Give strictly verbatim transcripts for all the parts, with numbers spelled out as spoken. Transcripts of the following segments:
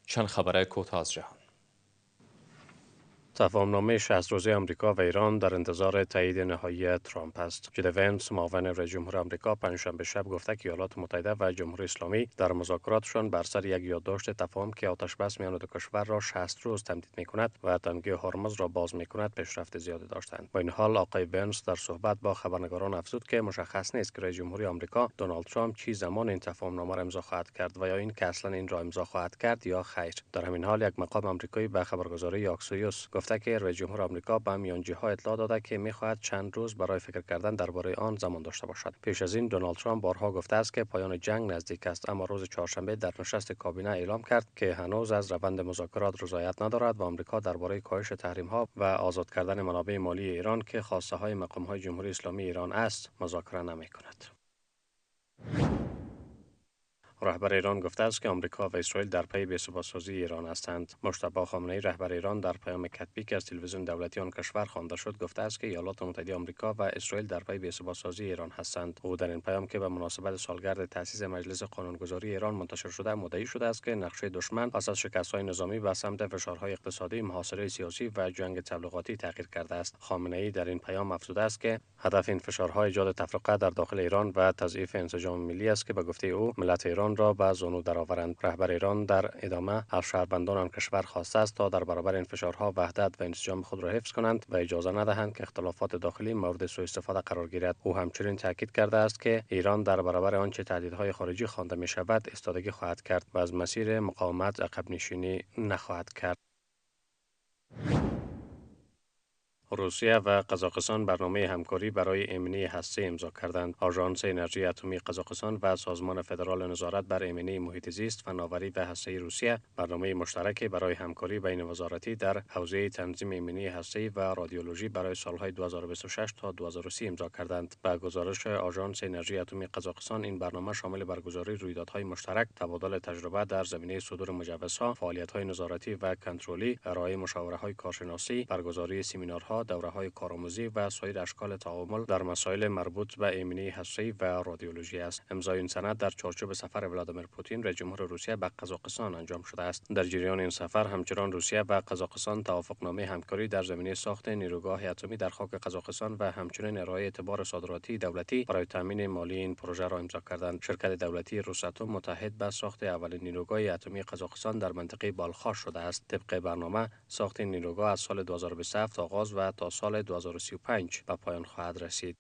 چند خبر کوتاه از جهان. تفاهم‌نامه شصت روزه آمریکا و ایران در انتظار تایید نهایی ترامپ است. جد ونس، معاون رئیس جمهور آمریکا، پنجشنبه شب گفته که ایالات متحده و جمهوری اسلامی در مذاکراتشان بر سر یک یادداشت تفاهم که آتش‌بس میان دو کشور را شصت روز تمدید می‌کند و تنگه هرمز را باز می‌کند پیشرفت زیادی داشتند. با این حال آقای ونس در صحبت با خبرنگاران افزود که مشخص نیست که رئیس جمهوری آمریکا دونالد ترامپ چی زمان این تفاهم‌نامه را امضا خواهد کرد و یا این که اصلا این را امضا خواهد کرد یا خیر. در همین حال یک مقام آمریکایی به خبرگزاری آکسیوس گفته که رئیس جمهور آمریکا به میانجی‌ها اطلاع داده که می‌خواهد چند روز برای فکر کردن درباره آن زمان داشته باشد. پیش از این دونالد ترامپ بارها گفته است که پایان جنگ نزدیک است، اما روز چهارشنبه در نشست کابینه اعلام کرد که هنوز از روند مذاکرات رضایت ندارد و آمریکا درباره کاهش تحریم‌ها و آزاد کردن منابع مالی ایران که خواسته‌های مقام‌های جمهوری اسلامی ایران است مذاکره نمی‌کند. رهبر ایران گفته است که آمریکا و اسرائیل در پی بی‌ثبات‌سازی ایران هستند. مجتبی خامنه‌ای رهبر ایران در پیام کتبی که از تلویزیون دولتی آن کشور خوانده شد گفته است که ایالات متحده آمریکا و اسرائیل در پی بی‌ثبات‌سازی ایران هستند. او در این پیام که به مناسبت سالگرد تأسیس مجلس قانونگذاری ایران منتشر شده مدعی شده است که نقشه دشمن پس از شکست‌های نظامی به سمت فشارهای اقتصادی، محاصره سیاسی و جنگ تبلیغاتی تغییر کرده است. خامنه‌ای در این پیام افزوده است که هدف این فشارها ایجاد تفرقه در داخل ایران و تضعیف انسجام ملی است که به گفته او ملت ایران را به زانو درآورند. رهبر ایران در ادامه از شهروندان آن کشور خواسته است تا در برابر این فشارها وحدت و انسجام خود را حفظ کنند و اجازه ندهند که اختلافات داخلی مورد سوء استفاده قرار گیرد. او همچنین تاکید کرده است که ایران در برابر آنچه تهدیدهای خارجی خوانده می شود ایستادگی خواهد کرد و از مسیر مقاومت عقب نشینی نخواهد کرد. روسیه و قزاقستان برنامه همکاری برای ایمنی هسته امضا کردند. آژانس انرژی اتمی قزاقستان و سازمان فدرال نظارت بر ایمنی محیط زیست، فناوری و هسته‌ای روسیه برنامه مشترک برای همکاری بین وزارتی در حوزه تنظیم ایمنی هسته‌ای و رادیولوژی برای سالهای دو هزار و بیست و شش تا دو هزار و سی امضا کردند. به گزارش آژانس انرژی اتمی قزاقستان این برنامه شامل برگزاری رویدادهای مشترک، تبادل تجربه در زمینه صدور مجوزها، فعالیت‌های نظارتی و کنترلی، ارائه مشاوره‌های کارشناسی، برگزاری سمینارها، دوره‌های کارآموزی و سایر اشکال تعامل در مسائل مربوط به ایمنی هسته‌ای و رادیولوژی است. امضای این سند در چارچوب سفر ولادیمیر پوتین رئیس جمهور روسیه به قزاقستان انجام شده است. در جریان این سفر همچنان روسیه و قزاقستان توافقنامه همکاری در زمینه ساخت نیروگاه اتمی در خاک قزاقستان و همچنین ارائه اعتبار صادراتی دولتی برای تامین مالی این پروژه را امضا کردند. شرکت دولتی روساتوم متحد به ساخت اولین نیروگاه اتمی قزاقستان در منطقه بالخاش شده است. طبق برنامه ساخت این نیروگاه از سال دو هزار و بیست و هفت آغاز و تا سال دو هزار و سی و پنج به پایان خواهد رسید.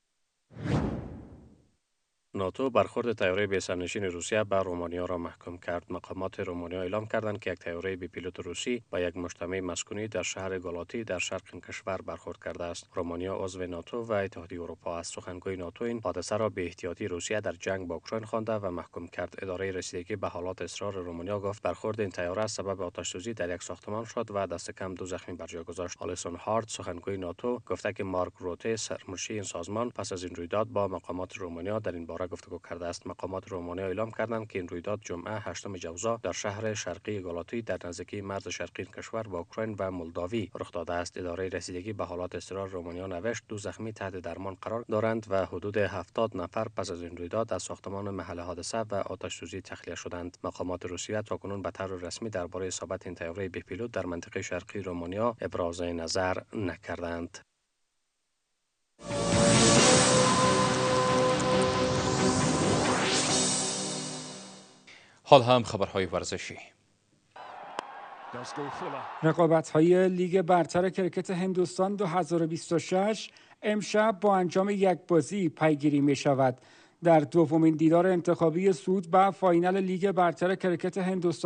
ناتو برخورد طیاره بی سرنشین روسیه به رومانیا را محکوم کرد. مقامات رومانیا اعلام کردند که یک طیاره بی پیلوت روسی با یک مجتمع مسکونی در شهر گالاتی در شرق این کشور برخورد کرده است. رومانیا عضو ناتو و اتحادیه اروپا است. سخنگوی ناتو این حادثه را بی‌احتیاطی روسیه در جنگ با اوکراین خوانده و محکوم کرد. اداره رسیدگی به حالات اضطرار رومانیا گفت برخورد این طیاره سبب آتش‌سوزی در یک ساختمان شد و دست کم دو زخمی بر جای گذاشت. آلیسون هارت، سخنگوی ناتو، گفته که مارک روته، سرمنشی این سازمان، پس از این رویداد با مقامات رومانیا در این باره گفتگو کرده است. مقامات رومانیا اعلام کردند که این رویداد جمعه هشتم جوزا در شهر شرقی گالاتی در نزدیکی مرز شرقی کشور با اوکراین و مولداوی رخ داده است. اداره رسیدگی به حالات اضطرار رومانیا نوشت دو زخمی تحت درمان قرار دارند و حدود هفتاد نفر پس از این رویداد از ساختمان محل حادثه و آتش‌سوزی تخلیه شدند. مقامات روسیه تاکنون به طور رسمی درباره اصابت این طیاره بی پیلوت در منطقه شرقی رومانیا ابراز نظر نکردند. حال هم خبرهای ورزشی. رقابت‌های لیگ برتر کرکت هندوستان دو هزار و بیست و شش امشب با انجام یک بازی پیگیری می‌شود. در دومین دیدار انتخابی صعود به فاینال لیگ برتر کرکت هندوستان